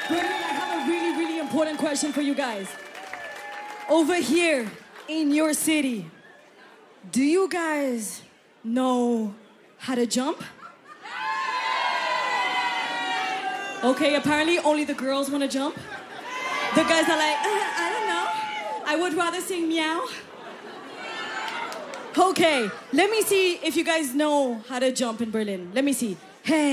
Brilliant. I have a really, really important question for you guys. Over here in your city, do you guys know how to jump? Okay, apparently only the girls want to jump. The guys are like, I don't know. I would rather sing meow. Okay, let me see if you guys know how to jump in Berlin. Let me see. Hey.